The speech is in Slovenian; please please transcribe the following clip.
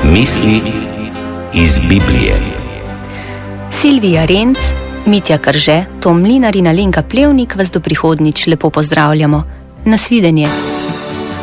Misli iz Biblije. Silvija Renc, Mitja Krže, Tom Mlinar in Alenka Plevnik vas do prihodnjič lepo pozdravljamo. Nasvidenje.